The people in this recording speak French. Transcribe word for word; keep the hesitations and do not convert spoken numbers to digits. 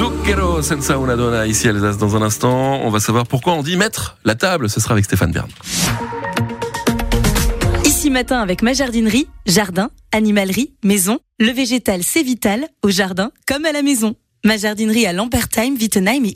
Zucchero senza una donna ici à Alsace. Dans un instant, on va savoir pourquoi on dit mettre la table. Ce sera avec Stéphane Bern. Ici matin avec ma jardinerie, jardin, animalerie, maison. Le végétal c'est vital, au jardin comme à la maison. Ma jardinerie à Lampertheim, Wittenheim et